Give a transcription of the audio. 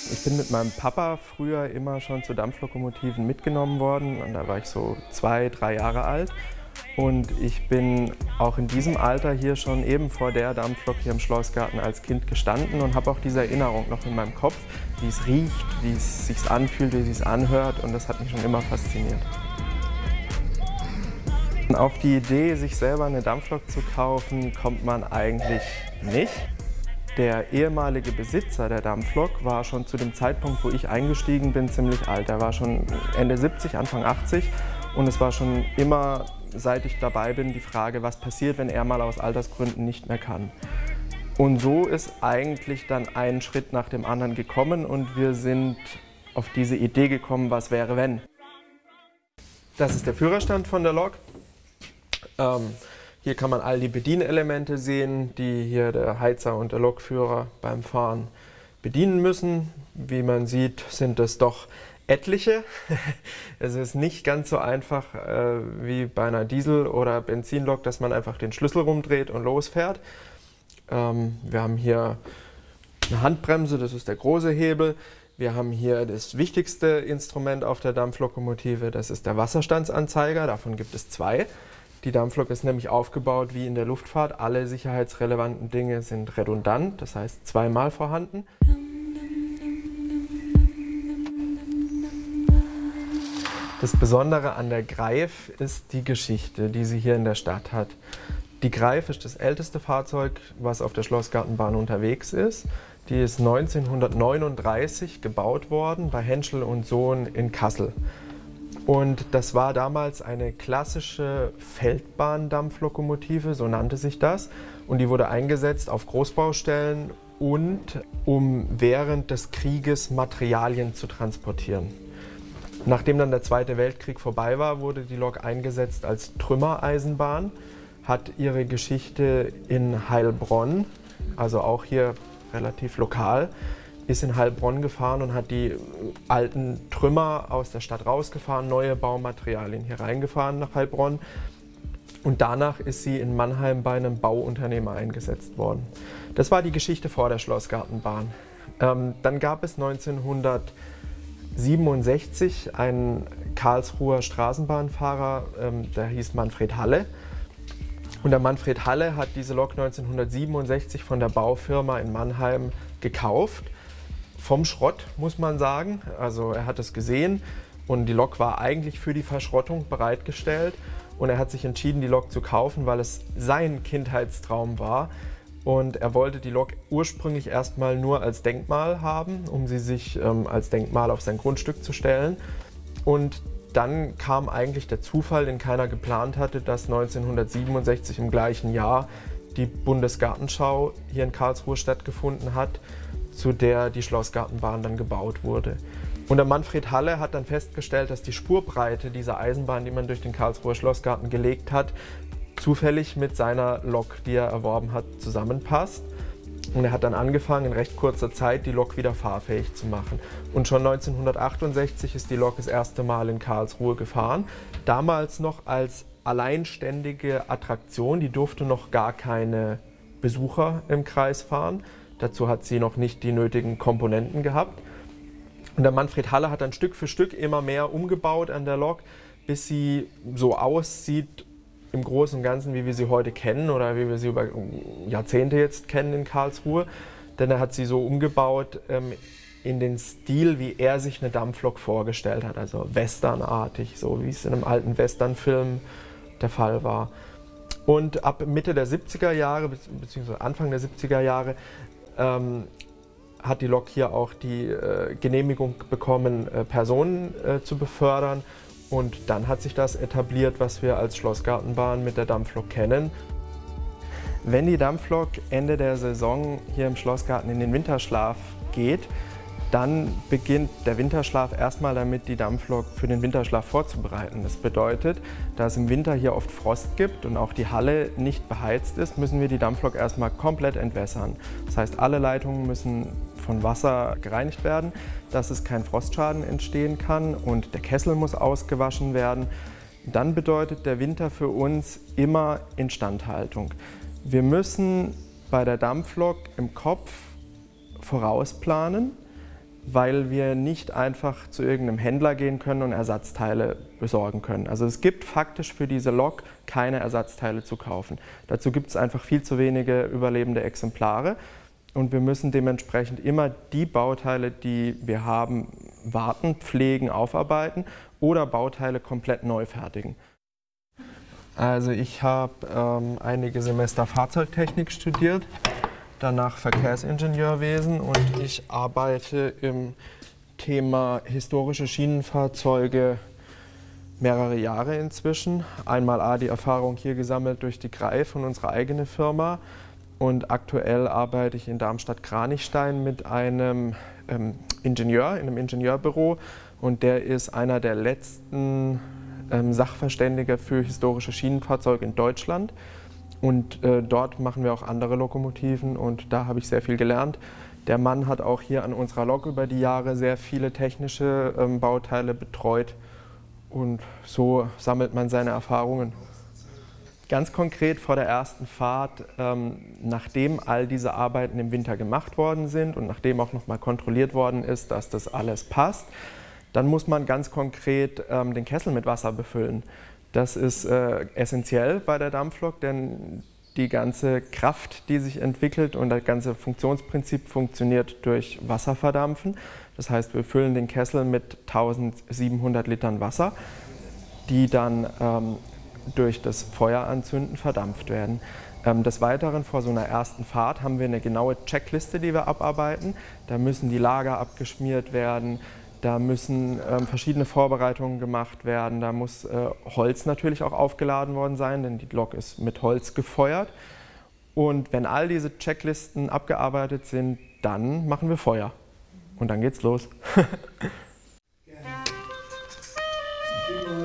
Ich bin mit meinem Papa früher immer schon zu Dampflokomotiven mitgenommen worden. Und da war ich so 2, 3 Jahre alt. Und ich bin auch in diesem Alter hier schon eben vor der Dampflok hier im Schlossgarten als Kind gestanden und habe auch diese Erinnerung noch in meinem Kopf, wie es riecht, wie es sich anfühlt, wie es sich anhört. Und das hat mich schon immer fasziniert. Auf die Idee, sich selber eine Dampflok zu kaufen, kommt man eigentlich nicht. Der ehemalige Besitzer der Dampflok war schon zu dem Zeitpunkt, wo ich eingestiegen bin, ziemlich alt. Er war schon Ende 70, Anfang 80 und es war schon immer, seit ich dabei bin, die Frage, was passiert, wenn er mal aus Altersgründen nicht mehr kann. Und so ist eigentlich dann ein Schritt nach dem anderen gekommen und wir sind auf diese Idee gekommen, was wäre wenn. Das ist der Führerstand von der Lok. Hier kann man all die Bedienelemente sehen, die hier der Heizer und der Lokführer beim Fahren bedienen müssen. Wie man sieht, sind es doch etliche. Es ist nicht ganz so einfach wie bei einer Diesel- oder Benzinlok, dass man einfach den Schlüssel rumdreht und losfährt. Wir haben hier eine Handbremse, das ist der große Hebel. Wir haben hier das wichtigste Instrument auf der Dampflokomotive, das ist der Wasserstandsanzeiger, davon gibt es 2. Die Dampflok ist nämlich aufgebaut wie in der Luftfahrt. Alle sicherheitsrelevanten Dinge sind redundant, das heißt zweimal vorhanden. Das Besondere an der Greif ist die Geschichte, die sie hier in der Stadt hat. Die Greif ist das älteste Fahrzeug, was auf der Schlossgartenbahn unterwegs ist. Die ist 1939 gebaut worden bei Henschel & Sohn in Kassel. Und das war damals eine klassische Feldbahndampflokomotive, so nannte sich das. Und die wurde eingesetzt auf Großbaustellen und um während des Krieges Materialien zu transportieren. Nachdem dann der Zweite Weltkrieg vorbei war, wurde die Lok eingesetzt als Trümmereisenbahn, hat ihre Geschichte in Heilbronn, also auch hier relativ lokal, ist in Heilbronn gefahren und hat die alten Trümmer aus der Stadt rausgefahren, neue Baumaterialien hier reingefahren nach Heilbronn. Und danach ist sie in Mannheim bei einem Bauunternehmer eingesetzt worden. Das war die Geschichte vor der Schlossgartenbahn. Dann gab es 1967 einen Karlsruher Straßenbahnfahrer, der hieß Manfred Halle. Und der Manfred Halle hat diese Lok 1967 von der Baufirma in Mannheim gekauft. Vom Schrott, muss man sagen. Also er hat es gesehen und die Lok war eigentlich für die Verschrottung bereitgestellt. Und er hat sich entschieden, die Lok zu kaufen, weil es sein Kindheitstraum war. Und er wollte die Lok ursprünglich erstmal nur als Denkmal haben, um sie sich als Denkmal auf sein Grundstück zu stellen. Und dann kam eigentlich der Zufall, den keiner geplant hatte, dass 1967 im gleichen Jahr die Bundesgartenschau hier in Karlsruhe stattgefunden hat, zu der die Schlossgartenbahn dann gebaut wurde. Und der Manfred Halle hat dann festgestellt, dass die Spurbreite dieser Eisenbahn, die man durch den Karlsruher Schlossgarten gelegt hat, zufällig mit seiner Lok, die er erworben hat, zusammenpasst. Und er hat dann angefangen, in recht kurzer Zeit die Lok wieder fahrfähig zu machen. Und schon 1968 ist die Lok das erste Mal in Karlsruhe gefahren. Damals noch als alleinständige Attraktion, die durfte noch gar keine Besucher im Kreis fahren. Dazu hat sie noch nicht die nötigen Komponenten gehabt. Und der Manfred Halle hat dann Stück für Stück immer mehr umgebaut an der Lok, bis sie so aussieht im Großen und Ganzen, wie wir sie heute kennen oder wie wir sie über Jahrzehnte jetzt kennen in Karlsruhe. Denn er hat sie so umgebaut in den Stil, wie er sich eine Dampflok vorgestellt hat, also westernartig, so wie es in einem alten Westernfilm der Fall war. Und ab Mitte der 70er Jahre, beziehungsweise Anfang der 70er Jahre, hat die Lok hier auch die Genehmigung bekommen, Personen zu befördern. Und dann hat sich das etabliert, was wir als Schlossgartenbahn mit der Dampflok kennen. Wenn die Dampflok Ende der Saison hier im Schlossgarten in den Winterschlaf geht, dann beginnt der Winterschlaf erstmal damit, die Dampflok für den Winterschlaf vorzubereiten. Das bedeutet, da es im Winter hier oft Frost gibt und auch die Halle nicht beheizt ist, müssen wir die Dampflok erstmal komplett entwässern. Das heißt, alle Leitungen müssen von Wasser gereinigt werden, dass es kein Frostschaden entstehen kann und der Kessel muss ausgewaschen werden. Dann bedeutet der Winter für uns immer Instandhaltung. Wir müssen bei der Dampflok im Kopf vorausplanen. weil wir nicht einfach zu irgendeinem Händler gehen können und Ersatzteile besorgen können. Also es gibt faktisch für diese Lok keine Ersatzteile zu kaufen. Dazu gibt es einfach viel zu wenige überlebende Exemplare und wir müssen dementsprechend immer die Bauteile, die wir haben, warten, pflegen, aufarbeiten oder Bauteile komplett neu fertigen. Also ich habe einige Semester Fahrzeugtechnik studiert, danach Verkehrsingenieurwesen und ich arbeite im Thema historische Schienenfahrzeuge mehrere Jahre inzwischen. Einmal die Erfahrung hier gesammelt durch die Greif und unsere eigene Firma und aktuell arbeite ich in Darmstadt-Kranichstein mit einem Ingenieur in einem Ingenieurbüro und der ist einer der letzten Sachverständiger für historische Schienenfahrzeuge in Deutschland. Und dort machen wir auch andere Lokomotiven und da habe ich sehr viel gelernt. Der Mann hat auch hier an unserer Lok über die Jahre sehr viele technische Bauteile betreut und so sammelt man seine Erfahrungen. Ganz konkret vor der ersten Fahrt, nachdem all diese Arbeiten im Winter gemacht worden sind und nachdem auch nochmal kontrolliert worden ist, dass das alles passt, dann muss man ganz konkret den Kessel mit Wasser befüllen. Das ist essentiell bei der Dampflok, denn die ganze Kraft, die sich entwickelt und das ganze Funktionsprinzip funktioniert durch Wasserverdampfen. Das heißt, wir füllen den Kessel mit 1700 Litern Wasser, die dann durch das Feueranzünden verdampft werden. Des Weiteren vor so einer ersten Fahrt haben wir eine genaue Checkliste, die wir abarbeiten. Da müssen die Lager abgeschmiert werden. Da müssen verschiedene Vorbereitungen gemacht werden. Da muss Holz natürlich auch aufgeladen worden sein, denn die Lok ist mit Holz gefeuert. Und wenn all diese Checklisten abgearbeitet sind, dann machen wir Feuer. Und dann geht's los.